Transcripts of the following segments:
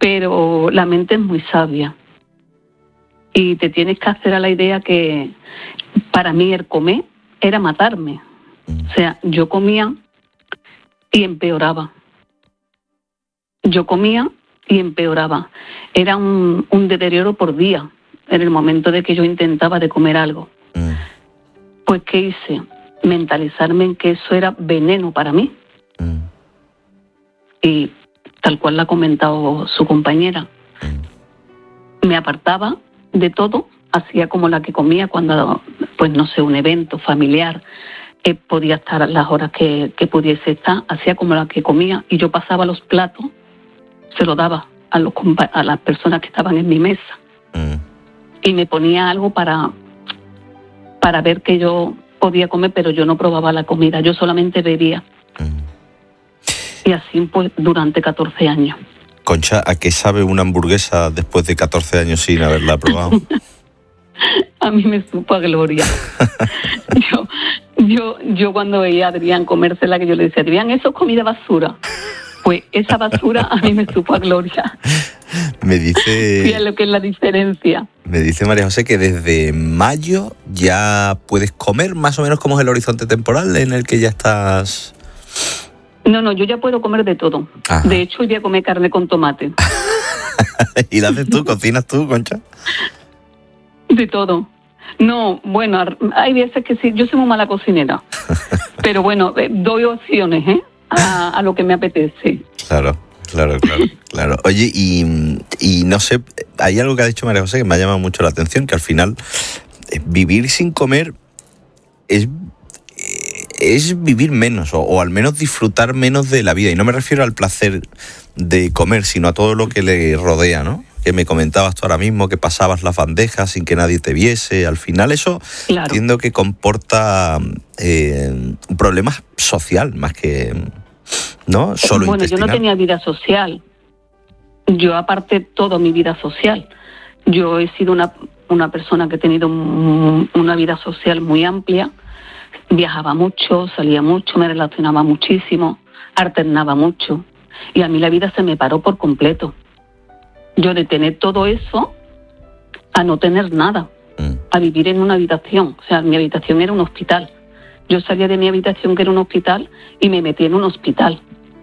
pero la mente es muy sabia. Y te tienes que hacer a la idea que para mí el comer era matarme. O sea, yo comía y empeoraba. Yo comía y empeoraba. Era un deterioro por día en el momento de que yo intentaba de comer algo. Pues, ¿qué hice? Mentalizarme en que eso era veneno para mí. Y tal cual la ha comentado su compañera. Me apartaba de todo, hacía como la que comía cuando, pues no sé, un evento familiar, podía estar a las horas que pudiese estar, hacía como la que comía y yo pasaba los platos, se lo daba a las personas que estaban en mi mesa. Y me ponía algo para ver que yo podía comer, pero yo no probaba la comida, yo solamente bebía. Y así pues durante 14 años. Concha, ¿a qué sabe una hamburguesa después de 14 años sin haberla probado? A mí me supo a gloria. yo cuando veía a Adrián comérsela, que yo le decía, Adrián, eso es comida basura. Pues esa basura a mí me supo a gloria. Me dice... Fíjate lo que es la diferencia. Me dice María José que desde mayo ya puedes comer, más o menos como es el horizonte temporal en el que ya estás... No, yo ya puedo comer de todo. Ajá. De hecho, hoy voy a comer carne con tomate. ¿Y la haces tú? ¿Cocinas tú, Concha? De todo. No, bueno, hay veces que sí, yo soy muy mala cocinera. Pero bueno, doy opciones, a lo que me apetece. Claro. Oye, y no sé, hay algo que ha dicho María José que me ha llamado mucho la atención, que al final vivir sin comer es vivir menos, o al menos disfrutar menos de la vida. Y no me refiero al placer de comer, sino a todo lo que le rodea, ¿no? Que me comentabas tú ahora mismo, que pasabas las bandejas sin que nadie te viese. Al final eso claro. Entiendo que comporta un problema social, más que, ¿no? Solo bueno, intestinal. Yo no tenía vida social. Yo aparté toda mi vida social. Yo he sido una persona que he tenido una vida social muy amplia. Viajaba mucho, salía mucho, me relacionaba muchísimo, alternaba mucho. Y a mí la vida se me paró por completo. Yo de tener todo eso a no tener nada, a vivir en una habitación. O sea, mi habitación era un hospital. Yo salía de mi habitación, que era un hospital, y me metí en un hospital.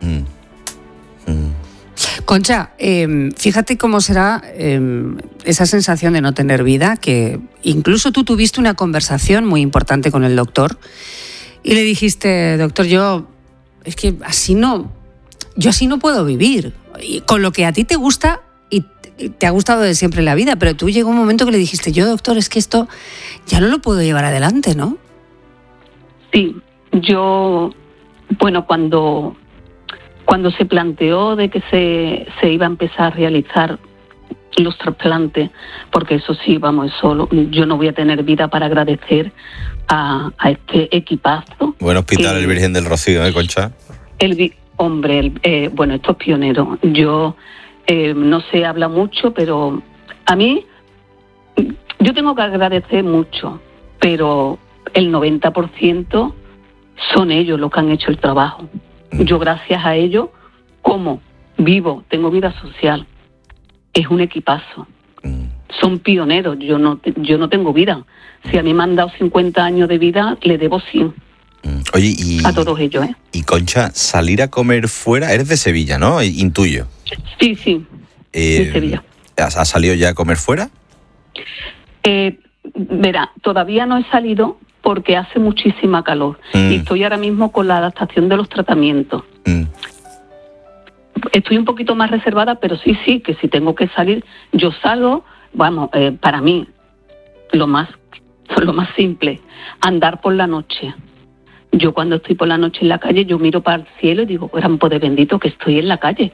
Concha, fíjate cómo será esa sensación de no tener vida, que incluso tú tuviste una conversación muy importante con el doctor y le dijiste, doctor, yo así no puedo vivir, y con lo que a ti te gusta y te ha gustado de siempre la vida, pero tú llegó un momento que le dijiste, yo, doctor, es que esto ya no lo puedo llevar adelante, ¿no? Sí, yo, bueno, cuando se planteó de que se iba a empezar a realizar los trasplantes, porque eso sí, vamos, yo no voy a tener vida para agradecer a este equipazo. Buen hospital, el Virgen del Rocío, Concha? Bueno, esto es pionero. Yo no se habla mucho, pero a mí, yo tengo que agradecer mucho, pero el 90% son ellos los que han hecho el trabajo. Yo gracias a ellos, como vivo, tengo vida social, es un equipazo. Son pioneros, yo no tengo vida. Si a mí me han dado 50 años de vida, le debo 100. Oye, a todos ellos, ¿eh? Y Concha, salir a comer fuera, eres de Sevilla, ¿no? Intuyo. Sí, de Sevilla. ¿Has salido ya a comer fuera? Verá, todavía no he salido porque hace muchísima calor y estoy ahora mismo con la adaptación de los tratamientos. Estoy un poquito más reservada, pero sí, que si tengo que salir, yo salgo. Vamos, para mí, lo más simple, andar por la noche. Yo cuando estoy por la noche en la calle, yo miro para el cielo y digo, gran poder bendito que estoy en la calle.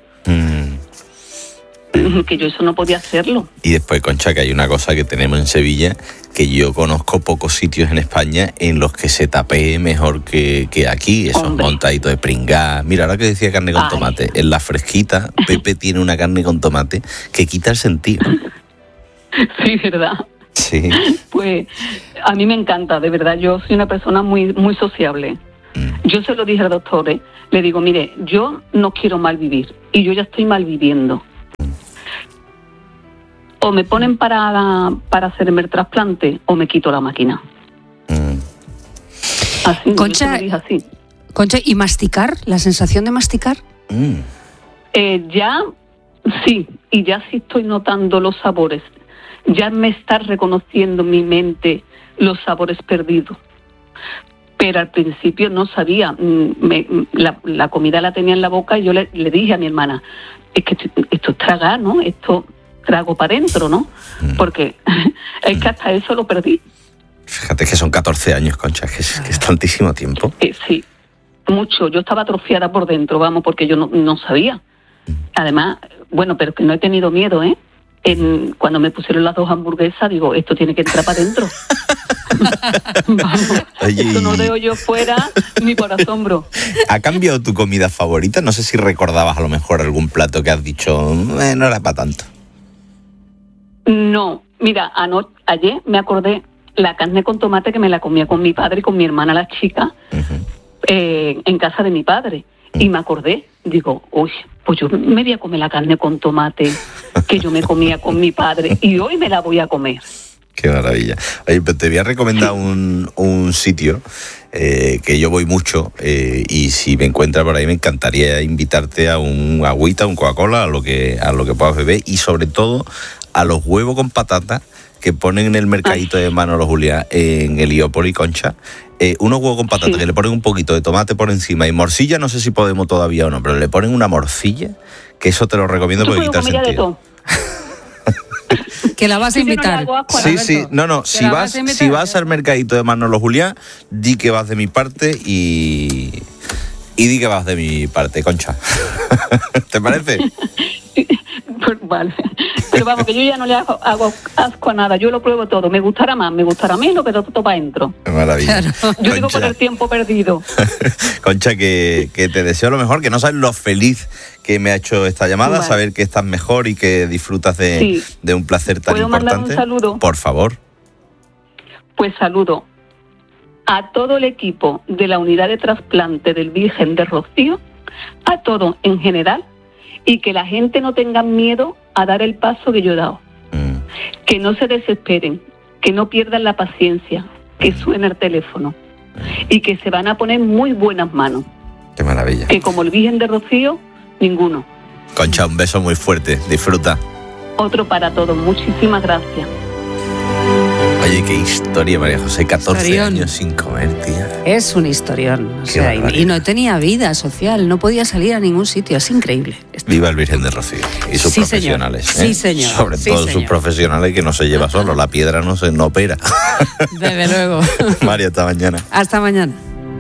Que yo eso no podía hacerlo. Y después, Concha, que hay una cosa que tenemos en Sevilla, que yo conozco pocos sitios en España en los que se tapee mejor que aquí, esos montaditos de pringá. Mira, ahora que decía carne con tomate, en la fresquita, Pepe tiene una carne con tomate que quita el sentido. Sí, ¿verdad? Sí. Pues a mí me encanta, de verdad, yo soy una persona muy, muy sociable. Yo se lo dije al doctor, le digo, mire, yo no quiero mal vivir y yo ya estoy mal viviendo. o me ponen para hacerme el trasplante o me quito la máquina. Así, Concha, yo te lo dije así. Concha, ¿y masticar? ¿La sensación de masticar? Ya sí, y ya sí estoy notando los sabores. Ya me está reconociendo mi mente los sabores perdidos. Pero al principio no sabía. La comida la tenía en la boca y yo le dije a mi hermana, es que esto es tragar, ¿no? Esto trago para adentro, ¿no? Porque es que hasta eso lo perdí. Fíjate que son 14 años, Concha, que es tantísimo tiempo. Sí, mucho. Yo estaba atrofiada por dentro, vamos, porque yo no sabía. Además, bueno, pero que no he tenido miedo, ¿eh? Cuando me pusieron las 2 hamburguesas, digo, esto tiene que entrar para adentro. Vamos, oye, esto no dejo yo fuera ni por asombro. ¿Ha cambiado tu comida favorita? No sé si recordabas a lo mejor algún plato que has dicho, no era para tanto. No, mira, ayer me acordé la carne con tomate que me la comía con mi padre y con mi hermana, la chica, en casa de mi padre. Y me acordé, digo, uy, pues yo me voy a comer la carne con tomate que yo me comía con mi padre y hoy me la voy a comer. Qué maravilla. Oye, pero te voy a recomendar un sitio que yo voy mucho y si me encuentras por ahí me encantaría invitarte a un agüita, un Coca-Cola, a lo que puedas beber y sobre todo a los huevos con patata que ponen en el mercadito de Manolo Julián en Heliópolis, Concha. Unos huevos con patata que le ponen un poquito de tomate por encima y morcilla, no sé si podemos todavía o no, pero le ponen una morcilla, que eso te lo recomiendo porque quita el sentido. Que la vas a invitar. Sí, no, si vas al mercadito de Manolo Julián, di que vas de mi parte y di que vas de mi parte, Concha. ¿Te parece? Pues vale. Pero vamos, que yo ya no le hago asco a nada, yo lo pruebo todo. Me gustará menos, pero todo para adentro. Qué maravilla. Claro. Yo Concha, digo por el tiempo perdido. Concha, que te deseo lo mejor, que no sabes lo feliz que me ha hecho esta llamada, vale. Saber que estás mejor y que disfrutas de un placer tan importante. ¿Puedo mandar un saludo? Por favor. Pues saludo a todo el equipo de la unidad de trasplante del Virgen de Rocío, a todo en general, y que la gente no tenga miedo a dar el paso que yo he dado. Que no se desesperen, que no pierdan la paciencia, que suene el teléfono y que se van a poner muy buenas manos. Qué maravilla. Que como el Virgen de Rocío, ninguno. Concha, un beso muy fuerte, disfruta. Otro para todos, muchísimas gracias. Oye, qué historia, María José, 14 años sin comer, tía. Es un historión, o sea, y no tenía vida social, no podía salir a ningún sitio, es increíble. Viva el Virgen de Rocío y sus profesionales. Sí, señor. Sobre todo sus profesionales, que no se lleva solo, la piedra no opera. Desde luego. María, hasta mañana. Hasta mañana.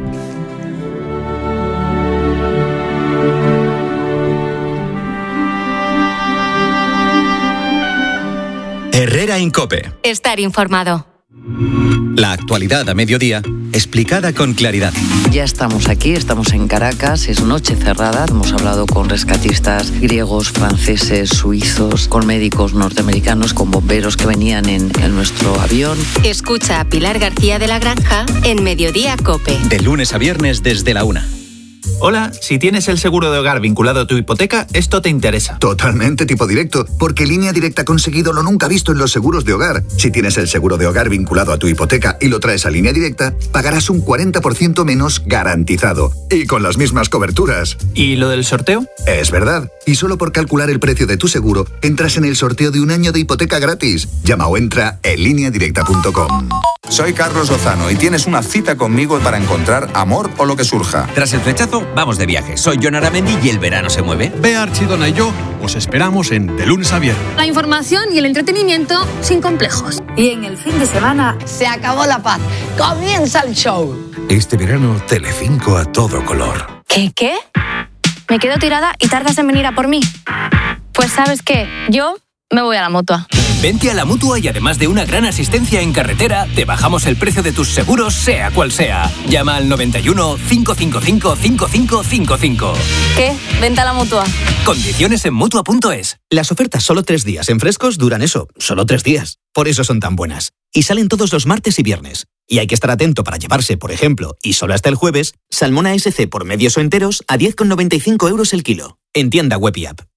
Herrera en COPE. Estar informado. La actualidad a mediodía, explicada con claridad. Ya estamos aquí, estamos en Caracas, es noche cerrada. Hemos hablado con rescatistas griegos, franceses, suizos, con médicos norteamericanos, con bomberos que venían en nuestro avión. Escucha a Pilar García de la Granja en Mediodía COPE. De lunes a viernes desde la 1. Hola, si tienes el seguro de hogar vinculado a tu hipoteca, esto te interesa. Totalmente tipo directo, porque Línea Directa ha conseguido lo nunca visto en los seguros de hogar. Si tienes el seguro de hogar vinculado a tu hipoteca y lo traes a Línea Directa, pagarás un 40% menos garantizado. Y con las mismas coberturas. ¿Y lo del sorteo? Es verdad. Y solo por calcular el precio de tu seguro, entras en el sorteo de un año de hipoteca gratis. Llama o entra en lineadirecta.com. Soy Carlos Lozano y tienes una cita conmigo para encontrar amor o lo que surja. Tras el flechazo, vamos de viaje. Soy Jon Aramendi y el verano se mueve. Bea Archidona y yo os esperamos en De Lunes a Viernes. La información y el entretenimiento sin complejos. Y en el fin de semana se acabó la paz. Comienza el show. Este verano, Telecinco a todo color. ¿Qué? Me quedo tirada y tardas en venir a por mí. Pues ¿sabes qué? Yo me voy a la Mutua. Vente a la Mutua y además de una gran asistencia en carretera, te bajamos el precio de tus seguros, sea cual sea. Llama al 91 555 5555. ¿Qué? Vente a la Mutua. Condiciones en Mutua.es. Las ofertas solo 3 días en frescos duran eso, solo 3 días. Por eso son tan buenas. Y salen todos los martes y viernes. Y hay que estar atento para llevarse, por ejemplo, y solo hasta el jueves, salmón ASC por medios o enteros a 10,95 € el kilo. En tienda web y app.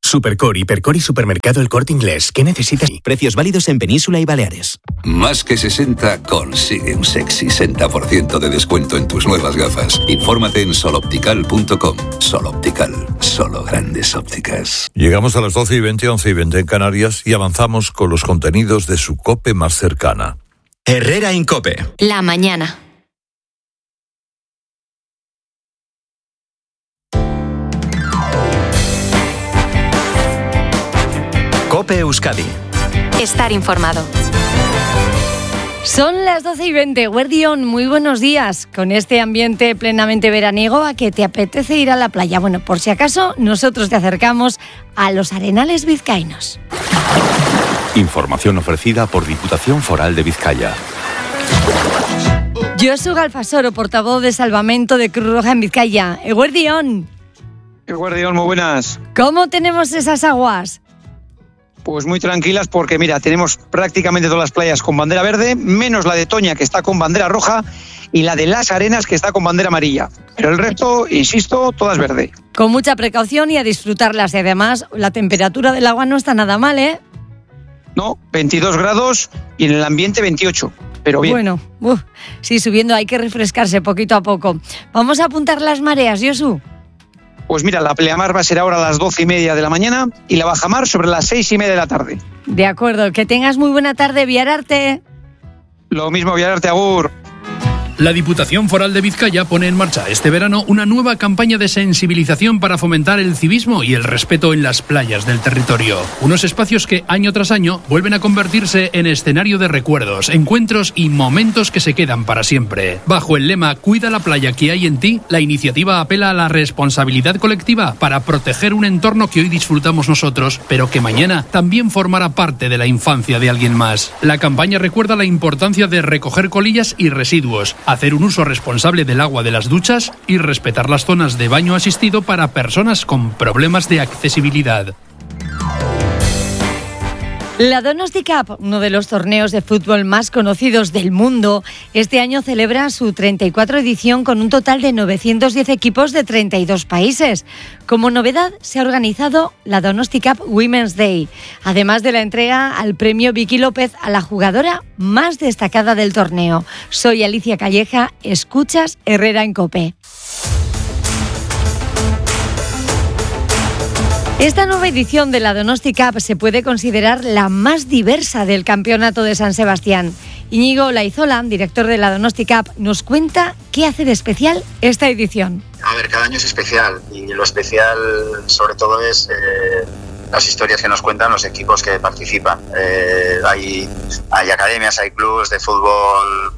Supercore, Hipercore y Supermercado El Corte Inglés. ¿Qué necesitas? Precios válidos en Península y Baleares. Más que 60 consigue un sexy 60% de descuento en tus nuevas gafas. Infórmate en soloptical.com. Soloptical, solo grandes ópticas. Llegamos a las 12:20, 11:20 en Canarias y avanzamos con los contenidos de su COPE más cercana. Herrera en COPE. La mañana. COPE Euskadi. Estar informado. Son las 12:20. Guardión, muy buenos días. Con este ambiente plenamente veraniego, ¿a que te apetece ir a la playa? Bueno, por si acaso, nosotros te acercamos a los Arenales vizcaínos. Información ofrecida por Diputación Foral de Vizcaya. Josu Galfasoro, portavoz de Salvamento de Cruz Roja en Vizcaya. Guardión. Guardión, muy buenas. ¿Cómo tenemos esas aguas? Pues muy tranquilas porque, mira, tenemos prácticamente todas las playas con bandera verde, menos la de Toña, que está con bandera roja, y la de Las Arenas, que está con bandera amarilla. Pero el resto, insisto, todas verde. Con mucha precaución y a disfrutarlas. Y además, la temperatura del agua no está nada mal, ¿eh? No, 22 grados y en el ambiente 28, pero bien. Bueno, sí, subiendo hay que refrescarse poquito a poco. Vamos a apuntar las mareas, Josu. Pues mira, la pleamar va a ser ahora a las 12:30 de la mañana y la bajamar sobre las 6:30 de la tarde. De acuerdo, que tengas muy buena tarde, Viararte. Lo mismo, Viararte, agur. La Diputación Foral de Vizcaya pone en marcha este verano una nueva campaña de sensibilización para fomentar el civismo y el respeto en las playas del territorio. Unos espacios que año tras año vuelven a convertirse en escenario de recuerdos, encuentros y momentos que se quedan para siempre. Bajo el lema Cuida la playa que hay en ti, la iniciativa apela a la responsabilidad colectiva para proteger un entorno que hoy disfrutamos nosotros, pero que mañana también formará parte de la infancia de alguien más. La campaña recuerda la importancia de recoger colillas y residuos, hacer un uso responsable del agua de las duchas y respetar las zonas de baño asistido para personas con problemas de accesibilidad. La Donosti Cup, uno de los torneos de fútbol más conocidos del mundo, este año celebra su 34 edición con un total de 910 equipos de 32 países. Como novedad, se ha organizado la Donosti Cup Women's Day, además de la entrega al premio Vicky López a la jugadora más destacada del torneo. Soy Alicia Calleja, escuchas Herrera en COPE. Esta nueva edición de la Donosti Cup se puede considerar la más diversa del campeonato de San Sebastián. Íñigo Laizola, director de la Donosti Cup, nos cuenta qué hace de especial esta edición. A ver, cada año es especial y lo especial sobre todo es las historias que nos cuentan los equipos que participan. Hay academias, hay clubes de fútbol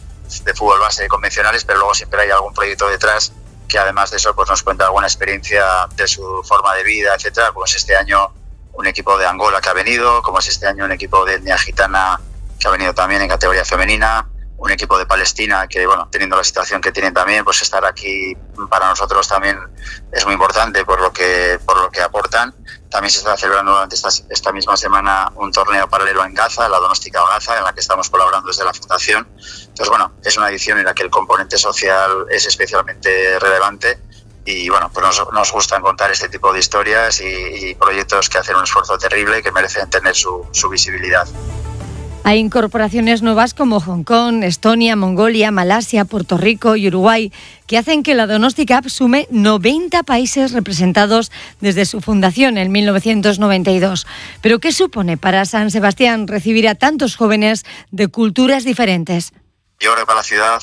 base convencionales, pero luego siempre hay algún proyecto detrás que además de eso pues nos cuenta alguna experiencia de su forma de vida, etcétera, como es este año un equipo de Angola que ha venido, como es este año un equipo de etnia gitana que ha venido también en categoría femenina, un equipo de Palestina que, bueno, teniendo la situación que tienen también, pues estar aquí para nosotros también es muy importante por lo que aportan. También se está celebrando durante esta misma semana un torneo paralelo en Gaza, la Donosti Cup Gaza, en la que estamos colaborando desde la Fundación. Entonces, bueno, es una edición en la que el componente social es especialmente relevante y, bueno, pues nos gustan contar este tipo de historias y proyectos que hacen un esfuerzo terrible y que merecen tener su visibilidad. Hay incorporaciones nuevas como Hong Kong, Estonia, Mongolia, Malasia, Puerto Rico y Uruguay, que hacen que la Donosti Cup sume 90 países representados desde su fundación en 1992. ¿Pero qué supone para San Sebastián recibir a tantos jóvenes de culturas diferentes? Yo creo que para la ciudad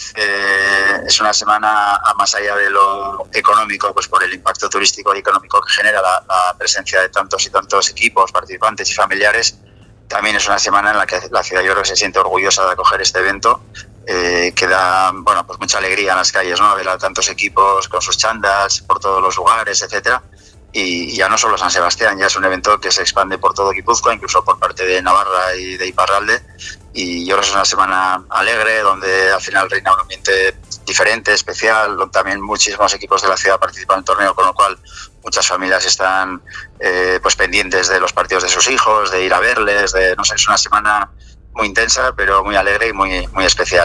es una semana, más allá de lo económico, pues por el impacto turístico y económico que genera la presencia de tantos y tantos equipos, participantes y familiares. También es una semana en la que la ciudad yo creo que se siente orgullosa de acoger este evento, que da, bueno, pues mucha alegría en las calles, ¿no? Ver a tantos equipos con sus chandas por todos los lugares, etcétera. Y ya no solo San Sebastián, ya es un evento que se expande por todo Guipúzcoa, incluso por parte de Navarra y de Iparralde. Y yo creo que es una semana alegre, donde al final reina un ambiente diferente, especial, donde también muchísimos equipos de la ciudad participan en el torneo, con lo cual muchas familias están pues pendientes de los partidos de sus hijos, de ir a verles, es una semana muy intensa, pero muy alegre y muy especial.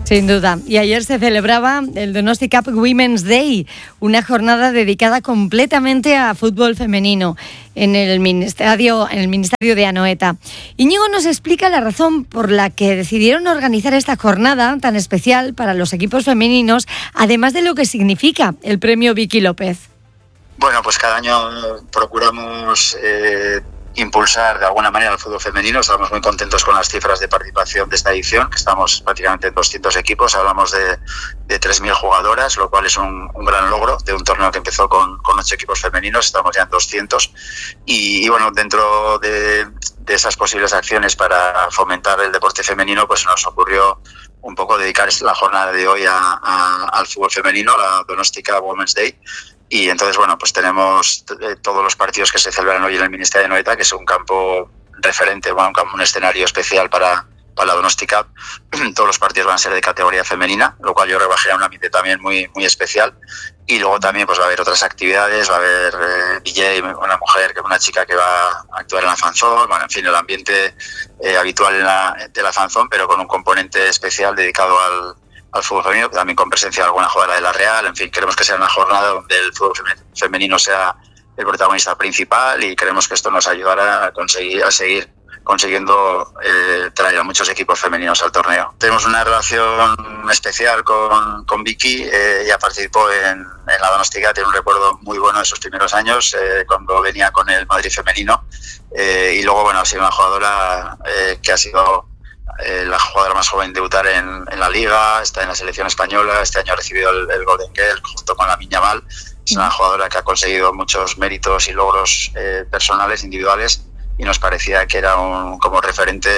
Sin duda. Y ayer se celebraba el Donosti Cup Women's Day, una jornada dedicada completamente a fútbol femenino en el Ministerio de Anoeta. Íñigo nos explica la razón por la que decidieron organizar esta jornada tan especial para los equipos femeninos, además de lo que significa el premio Vicky López. Bueno, pues cada año procuramos impulsar de alguna manera el fútbol femenino. Estamos muy contentos con las cifras de participación de esta edición, que estamos prácticamente en 200 equipos. Hablamos de 3.000 jugadoras, lo cual es un gran logro de un torneo que empezó con 8 equipos femeninos. Estamos ya en 200. Y bueno, dentro de esas posibles acciones para fomentar el deporte femenino, pues nos ocurrió un poco dedicar la jornada de hoy al fútbol femenino, a la Donosti Cup Women's Day. Y entonces, bueno, pues tenemos todos los partidos que se celebran hoy en el Ministerio de Anoeta, que es un campo referente, bueno, un escenario especial para la Donosti Cup. Todos los partidos van a ser de categoría femenina, lo cual yo creo que va a generar un ambiente también muy, muy especial. Y luego también pues va a haber otras actividades, va a haber DJ, una chica que va a actuar en la fanzón, bueno, en fin, el ambiente habitual de la fanzón, pero con un componente especial dedicado al fútbol femenino, también con presencia de alguna jugadora de la Real. En fin, queremos que sea una jornada donde el fútbol femenino sea el protagonista principal, y creemos que esto nos ayudará a seguir consiguiendo traer a muchos equipos femeninos al torneo. Tenemos una relación especial con Vicky. Ella participó en la Donosti Cup, tiene un recuerdo muy bueno de sus primeros años, cuando venía con el Madrid femenino, y luego bueno, ha sido una jugadora que ha sido la jugadora más joven en debutar en la Liga, está en la selección española, este año ha recibido el Golden Girl junto con Lamine Yamal. Es una jugadora que ha conseguido muchos méritos y logros personales, individuales, y nos parecía que era como referente,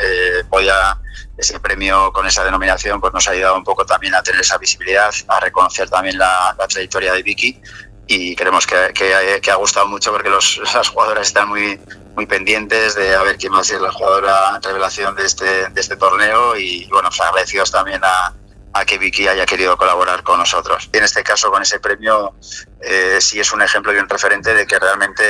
ese premio con esa denominación pues nos ha ayudado un poco también a tener esa visibilidad, a reconocer también la trayectoria de Vicky, y creemos que ha gustado mucho porque las jugadoras están muy pendientes de a ver quién va a ser la jugadora revelación de este torneo, y bueno, pues agradecidos también a que Vicky haya querido colaborar con nosotros. Y en este caso, con ese premio, sí es un ejemplo y un referente de que realmente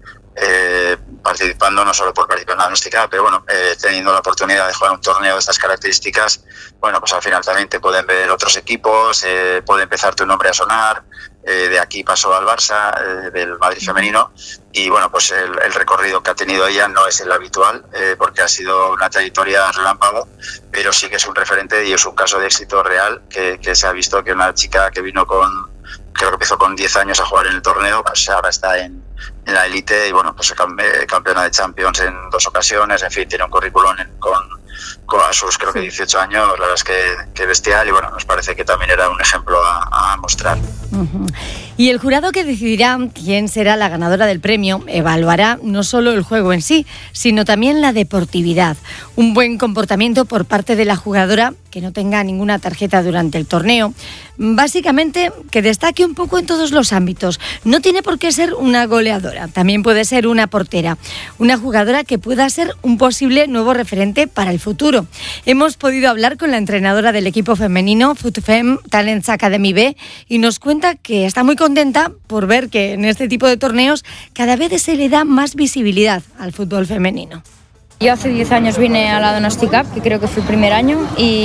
participando, no solo por participar en la Donosti Cup, pero bueno, teniendo la oportunidad de jugar un torneo de estas características, bueno, pues al final también te pueden ver otros equipos, puede empezar tu nombre a sonar. De aquí pasó al Barça, del Madrid femenino, y bueno, pues el recorrido que ha tenido ella no es el habitual, porque ha sido una trayectoria relámpago, pero sí que es un referente y es un caso de éxito real, que se ha visto que una chica que vino creo que empezó con 10 años a jugar en el torneo, pues ahora está en la élite, y bueno, pues campeona de Champions en 2 ocasiones, en fin, tiene un currículum con a sus creo que 18 años, la verdad es que bestial, y bueno, nos parece que también era un ejemplo a mostrar. Uh-huh. Y el jurado que decidirá quién será la ganadora del premio evaluará no solo el juego en sí, sino también la deportividad. Un buen comportamiento por parte de la jugadora, que no tenga ninguna tarjeta durante el torneo. Básicamente, que destaque un poco en todos los ámbitos. No tiene por qué ser una goleadora, también puede ser una portera. Una jugadora que pueda ser un posible nuevo referente para el futuro. Hemos podido hablar con la entrenadora del equipo femenino, FutFem Talents Academy B, y nos cuenta que está muy contenta por ver que en este tipo de torneos cada vez se le da más visibilidad al fútbol femenino. Yo hace 10 años vine a la Donosti Cup, que creo que fue el primer año,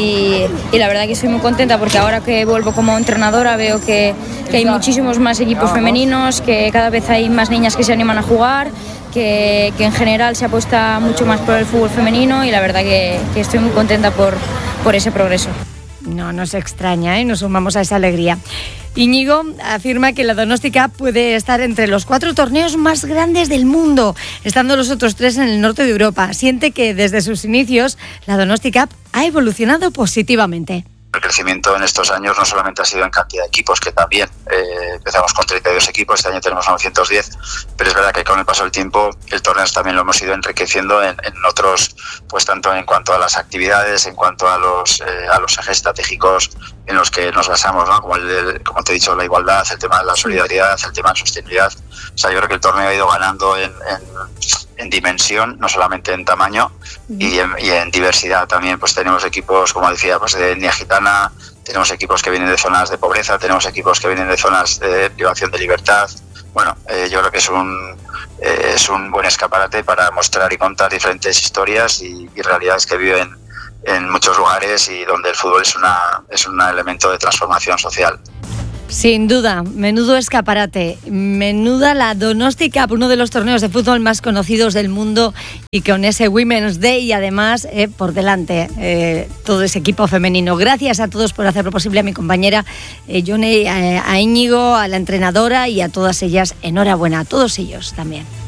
y la verdad que estoy muy contenta porque ahora que vuelvo como entrenadora veo que hay muchísimos más equipos femeninos, que cada vez hay más niñas que se animan a jugar, que en general se apuesta mucho más por el fútbol femenino, y la verdad que estoy muy contenta por ese progreso. No nos extraña, nos sumamos a esa alegría. Íñigo afirma que la Donosti Cup puede estar entre los 4 torneos más grandes del mundo, estando los otros 3 en el norte de Europa. Siente que desde sus inicios la Donosti Cup ha evolucionado positivamente. El crecimiento en estos años no solamente ha sido en cantidad de equipos, que también empezamos con 32 equipos, este año tenemos 910, pero es verdad que con el paso del tiempo el torneo también lo hemos ido enriqueciendo en otros, pues tanto en cuanto a las actividades, en cuanto a los ejes estratégicos en los que nos basamos, ¿no? Como te he dicho, la igualdad, el tema de la solidaridad, el tema de sostenibilidad. O sea, yo creo que el torneo ha ido ganando en dimensión, no solamente en tamaño, y en diversidad también. Pues tenemos equipos, como decía, pues de etnia gitana, tenemos equipos que vienen de zonas de pobreza, tenemos equipos que vienen de zonas de privación de libertad. Bueno, yo creo que es un buen escaparate para mostrar y contar diferentes historias y realidades que viven en muchos lugares y donde el fútbol es un elemento de transformación social. Sin duda, menudo escaparate, menuda la Donosti Cup, uno de los torneos de fútbol más conocidos del mundo, y con ese Women's Day y además por delante todo ese equipo femenino. Gracias a todos por hacerlo posible, a mi compañera Yone, a Íñigo, a la entrenadora y a todas ellas. Enhorabuena, a todos ellos también.